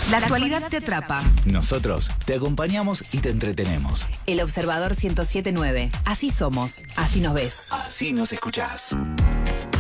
La actualidad te atrapa. Nosotros te acompañamos y te entretenemos. El Observador 107.9. Así somos, así nos ves. Así nos escuchás.